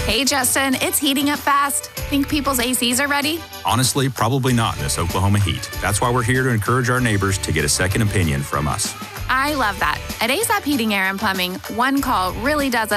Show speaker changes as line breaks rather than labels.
Hey, Justin, it's heating up fast. Think people's ACs are ready?
Honestly, probably not in this Oklahoma heat. That's why we're here to encourage our neighbors to get a second opinion from us.
I love that. At ASAP Heating, Air, and Plumbing, one call really does it